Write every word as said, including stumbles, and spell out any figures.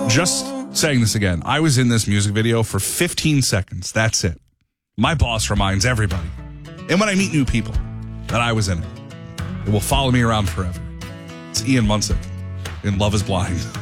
Just saying this again. I was in this music video for fifteen seconds. That's it. My boss reminds everybody, and when I meet new people, that I was in it. It will follow me around forever. It's Ian Munsick in Love is Blind.